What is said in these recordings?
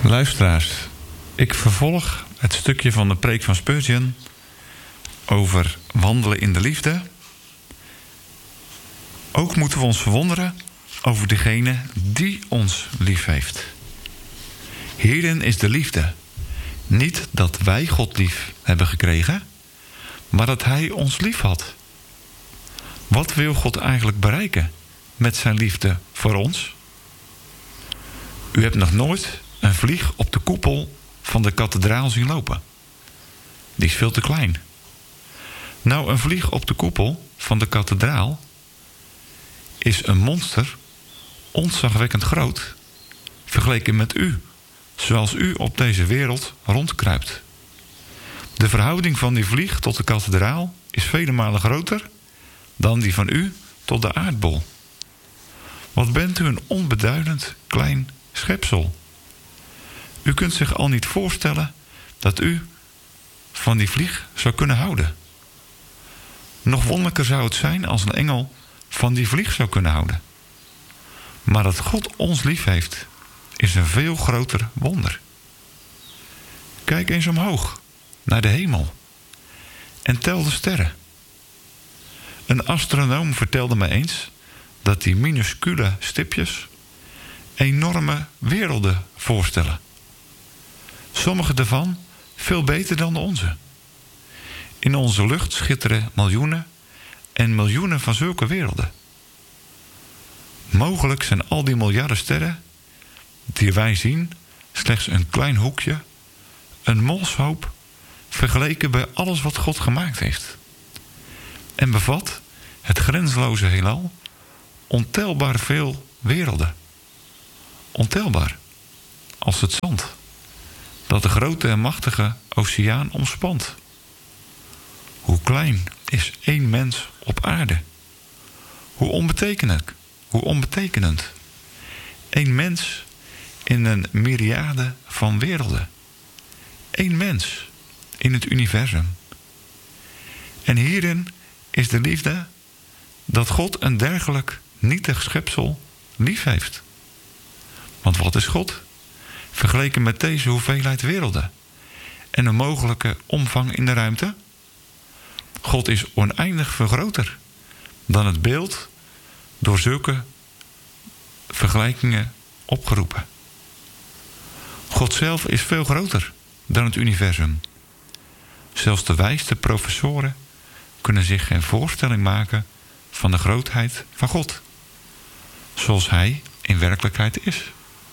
Luisteraars, ik vervolg het stukje van de preek van Spurgeon over wandelen in de liefde. Ook moeten we ons verwonderen over degene die ons lief heeft. Hierin is de liefde. Niet dat wij God lief hebben gekregen, maar dat Hij ons lief had. Wat wil God eigenlijk bereiken met zijn liefde voor ons? U hebt nog nooit een vlieg op de koepel van de kathedraal zien lopen. Die is veel te klein. Nou, een vlieg op de koepel van de kathedraal is een monster, ontzagwekkend groot, vergeleken met u, zoals u op deze wereld rondkruipt. De verhouding van die vlieg tot de kathedraal is vele malen groter dan die van u tot de aardbol. Wat bent u een onbeduidend klein schepsel. U kunt zich al niet voorstellen dat u van die vlieg zou kunnen houden. Nog wonderlijker zou het zijn als een engel van die vlieg zou kunnen houden. Maar dat God ons lief heeft, is een veel groter wonder. Kijk eens omhoog, naar de hemel, en tel de sterren. Een astronoom vertelde me eens dat die minuscule stipjes enorme werelden voorstellen. Sommige daarvan veel beter dan de onze. In onze lucht schitteren miljoenen en miljoenen van zulke werelden. Mogelijk zijn al die miljarden sterren die wij zien slechts een klein hoekje, een molshoop, vergeleken bij alles wat God gemaakt heeft. En bevat het grenzeloze heelal ontelbaar veel werelden. Ontelbaar als het zand dat de grote en machtige oceaan omspant. Hoe klein is één mens op aarde? Hoe onbetekenend. Eén mens in een myriade van werelden. Eén mens in het universum. En hierin is de liefde dat God een dergelijk nietig schepsel lief heeft. Want wat is God? Vergeleken met deze hoeveelheid werelden en een mogelijke omvang in de ruimte? God is oneindig veel groter dan het beeld door zulke vergelijkingen opgeroepen. God zelf is veel groter dan het universum. Zelfs de wijste professoren kunnen zich geen voorstelling maken van de grootheid van God, zoals Hij in werkelijkheid is.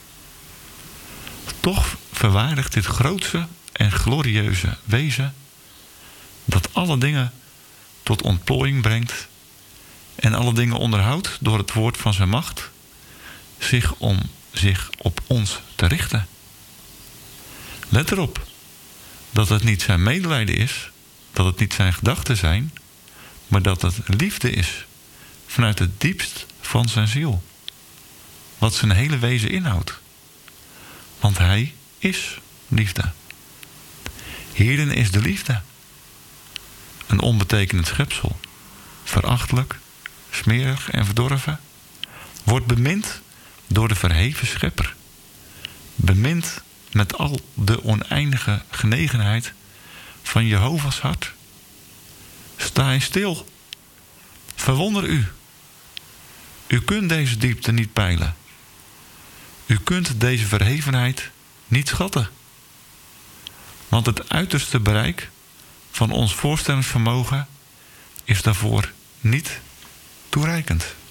Toch verwaardigt dit grootse en glorieuze wezen, dat alle dingen tot ontplooiing brengt en alle dingen onderhoudt door het woord van zijn macht, zich om zich op ons te richten. Let erop dat het niet zijn medelijden is, dat het niet zijn gedachten zijn, maar dat het liefde is vanuit het diepst van zijn ziel, wat zijn hele wezen inhoudt. Want Hij is liefde. Hierin is de liefde. Een onbetekenend schepsel, verachtelijk, smerig en verdorven, wordt bemind door de verheven schepper. Bemind met al de oneindige genegenheid van Jehovah's hart. Sta eens stil. Verwonder u. U kunt deze diepte niet peilen. U kunt deze verhevenheid niet schatten. Want het uiterste bereik van ons voorstellingsvermogen is daarvoor niet toereikend.